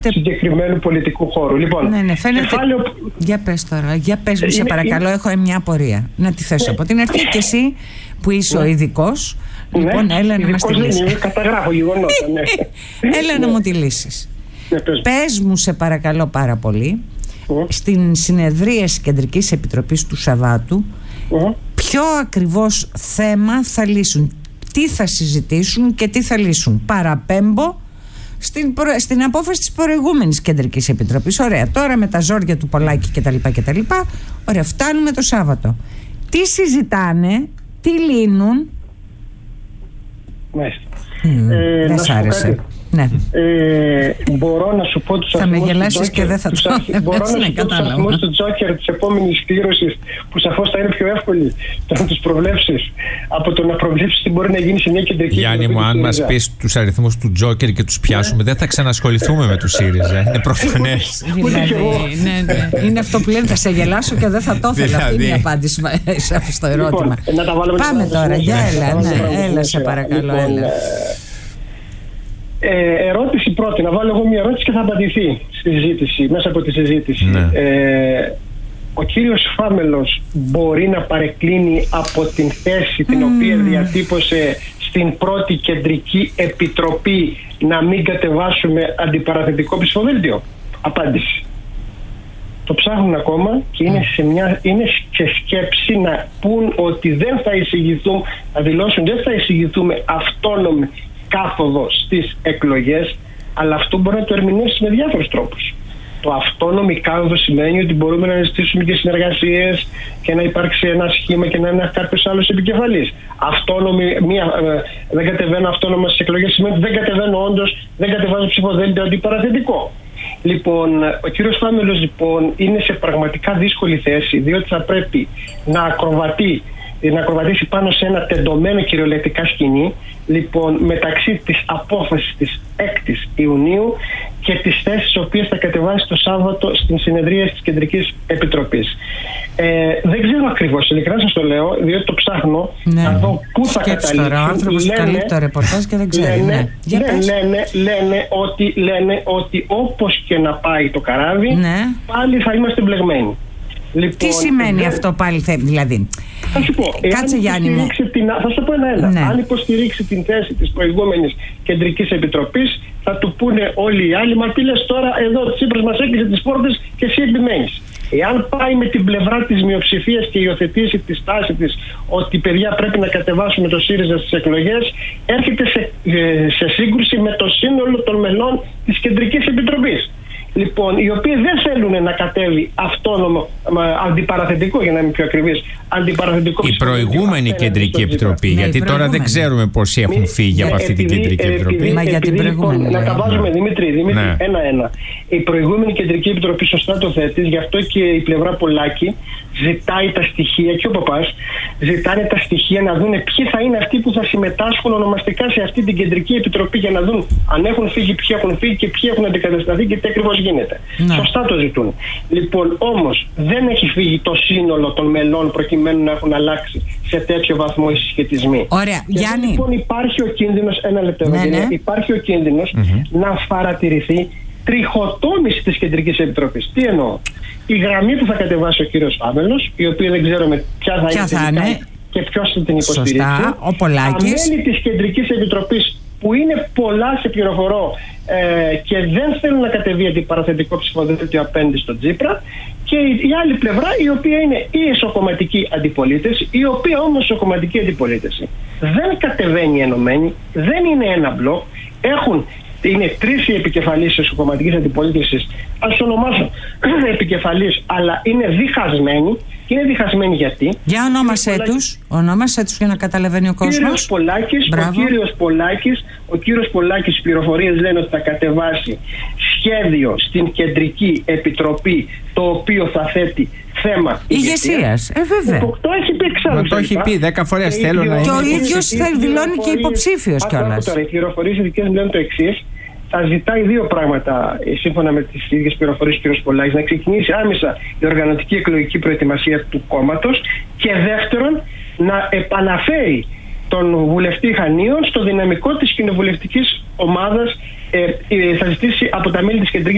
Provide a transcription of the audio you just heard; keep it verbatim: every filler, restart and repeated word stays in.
συγκεκριμένου πολιτικού χώρου. Λοιπόν, ναι, ναι, φαίνεται... κεφάλαιο... Για πες τώρα, για πες μου σε είναι, παρακαλώ, είναι... έχω μια απορία να τη θέσω ναι. από την αρχή και εσύ που είσαι ναι. ο ειδικός. Ναι. Λοιπόν, έλα να μας τη λύσεις. Καταγράφω γεγονότα, ναι. Έλα να μου τη λύσεις. Ναι, πες. πες μου σε παρακαλώ πάρα πολύ, mm. στην συνεδρίαση Κεντρικής Επιτροπής του Σαββάτου, mm. ποιο ακριβώς θέμα θα λύσουν, τι θα συζητήσουν και τι θα λύσουν. Παραπέμπω Στην, προ... στην απόφαση της προηγούμενης Κεντρικής Επιτροπής. Ωραία, τώρα με τα ζόρια του Πολάκη κτλ. κτλ. Ωραία, φτάνουμε το Σάββατο. Τι συζητάνε, τι λύνουν. Μάλιστα. Mm, ε, δεν σ' άρεσε. Ναι. Ε, μπορώ να σου πω τους θα με γελάσεις και δεν θα το τους, μπορώ να σου πω τους αριθμούς του Τζόκερ της επόμενης κλήρωσης, που σαφώς θα είναι πιο εύκολη το να τους προβλέψεις από το να προβλέψεις τι μπορεί να γίνει σε μια κεντρική. Γιάννη μου, αν μας πεις τους αριθμούς του Τζόκερ και τους πιάσουμε, δεν θα ξανασχοληθούμε με τους ΣΥΡΙΖΑ. Είναι προφανές. Δηλαδή, ναι, ναι. Είναι αυτό που λένε, θα σε γελάσω και δεν θα το ήθελα. Αυτή είναι η απάντηση στο ερώτημα. Πάμε τώρα, για έλα, έλα σε παρακαλώ, έλα. Ε, ερώτηση πρώτη, να βάλω εγώ μια ερώτηση και θα απαντηθεί στη συζήτηση, μέσα από τη συζήτηση. Ναι. Ε, ο κύριος Φάμελος μπορεί να παρεκκλίνει από την θέση την mm. οποία διατύπωσε στην πρώτη Κεντρική Επιτροπή να μην κατεβάσουμε αντιπαραθετικό ψηφοδέλτιο? Απάντηση. Το ψάχνουν ακόμα και είναι, σε μια, είναι σε σκέψη να πούν ότι δεν θα εισηγηθούν, να δηλώσουν δεν θα εισηγηθούμε αυτόνομη κάθοδο στις εκλογές, αλλά αυτό μπορεί να το ερμηνεύσει με διάφορους τρόπους. Το αυτόνομη κάθοδο σημαίνει ότι μπορούμε να ζητήσουμε και συνεργασίες και να υπάρξει ένα σχήμα και να είναι κάποιος άλλος επικεφαλής. Αυτόνομη, μία, ε, δεν κατεβαίνω αυτόνομα στις εκλογές σημαίνει ότι δεν κατεβαίνω όντως, δεν κατεβάζω ψηφοδέλτιο αντιπαραθετικό. Λοιπόν, ο κύριος Φάμελος λοιπόν είναι σε πραγματικά δύσκολη θέση, διότι θα πρέπει να ακροβατεί να ακροβατήσει πάνω σε ένα τεντωμένο κυριολεκτικά σκηνή, λοιπόν, μεταξύ της απόφασης της έκτης Ιουνίου και τις θέσεις τις οποίες θα κατεβάσει το Σάββατο στην συνεδρία της Κεντρικής Επιτροπής. Ε, δεν ξέρω ακριβώς, ειλικρινά σας το λέω, διότι το ψάχνω ναι. να δω πού θα καταλήξουν. Τώρα, ο άνθρωπος καλύπτει το ρεπορτάζ και δεν ξέρει. Λένε, ναι. λένε, λένε, λένε, ότι, λένε ότι όπως και να πάει το καράβι, ναι. πάλι θα είμαστε μπλεγμένοι. Λοιπόν, τι σημαίνει δε... αυτό πάλι, δηλαδή? Θα σου πω, κάτσε Γιάννη μου. Την, θα σου πω ένα-ένα. Ναι. Αν υποστηρίξει την θέση της προηγούμενης Κεντρικής Επιτροπής, θα του πούνε όλοι οι άλλοι, μα τι λες τώρα, εδώ ο Τσίπρας μας έκλεισε τις πόρτες και εσύ επιμένεις. Εάν πάει με την πλευρά της μειοψηφίας και υιοθετήσει τη στάση της ότι παιδιά πρέπει να κατεβάσουμε το ΣΥΡΙΖΑ στις εκλογές, έρχεται σε, σε σύγκρουση με το σύνολο των μελών της Κεντρικής Επιτροπής. Λοιπόν, οι οποίοι δεν θέλουν να κατέβει αυτόνομο αντιπαραθετικό, για να είμαι πιο ακριβής, αντιπαραθετικό. Η προηγούμενη Κεντρική Επιτροπή, ναι, γιατί τώρα δεν ξέρουμε πόσοι έχουν φύγει από αυτή την Κεντρική Επιτροπή. Μα για την προηγούμενη. Να τα βάζουμε, Δημήτρη, Δημήτρη ναι. ένα-ένα. Η προηγούμενη Κεντρική Επιτροπή, σωστά το θέτεις, γι' αυτό και η πλευρά Πολάκη ζητάει τα στοιχεία, και ο παπάς ζητάνε τα στοιχεία να δουν ποιοι θα είναι αυτοί που θα συμμετάσχουν ονομαστικά σε αυτή την Κεντρική Επιτροπή, για να δουν αν έχουν φύγει, ποιοι έχουν φύγει και ποιοι έχουν αντικατασταθεί και τι ακριβώς γίνεται. Ναι. Σωστά το ζητούν. Λοιπόν, όμως δεν έχει φύγει το σύνολο των μελών προκειμένου να έχουν αλλάξει σε τέτοιο βαθμό οι συσχετισμοί. Ωραία, και Γιάννη. Λοιπόν, υπάρχει ο κίνδυνος, ένα λεπτό, ναι, ναι. υπάρχει ο κίνδυνος mm-hmm. να παρατηρηθεί τριχοτόμηση της Κεντρικής Επιτροπής. Τι εννοώ? Η γραμμή που θα κατεβάσει ο κύριος Φάμελος, η οποία δεν ξέρουμε ποια θα, ποια θα είναι και ποιος θα την υποστηρίξει. Σωστά, ο Πολάκης. Τα μέλη της Κεντρικής Επιτροπής, που είναι πολλά, σε πληροφορώ, ε, και δεν θέλουν να κατεβεί αντιπαραθετικό ψηφοδέλτιο απέναντι στον Τσίπρα, και η, η άλλη πλευρά, η οποία είναι η εσωκομματική αντιπολίτευση, η οποία όμως εσωκομματική αντιπολίτευση δεν κατεβαίνει ενωμένη, δεν είναι ένα μπλοκ, έχουν, είναι τρεις οι επικεφαλής της κομματικής αντιπολίτευσης, ας το ονομάσω επικεφαλής, αλλά είναι διχασμένοι. Είναι διχασμένοι γιατί? Για ονόμασέ τους, ονόμασέ τους για να καταλαβαίνει ο κόσμος. Κύριος Πολάκης, ο κύριος Πολάκης, ο κύριος Πολάκης, οι πληροφορίες λένε ότι θα κατεβάσει σχέδιο στην Κεντρική Επιτροπή, το οποίο θα θέτει θέμα ηγεσίας. Ε, βέβαια. Το, το έχει πει εξάλλου. Το έχει πει δέκα φορές, θέλω να είναι. Και ο ίδιος θα δηλώνει και υποψήφιος κιόλας. Τώρα, οι πληροφορίες ειδικές λένε το εξής. Θα ζητάει δύο πράγματα, σύμφωνα με τις ίδιες πληροφορίες του κ. Πολάκης: να ξεκινήσει άμεσα η οργανωτική εκλογική προετοιμασία του κόμματος, και δεύτερον, να επαναφέρει τον βουλευτή Χανίων στο δυναμικό της κοινοβουλευτικής ομάδας. Ε, ε, θα ζητήσει από τα μέλη της Κεντρικής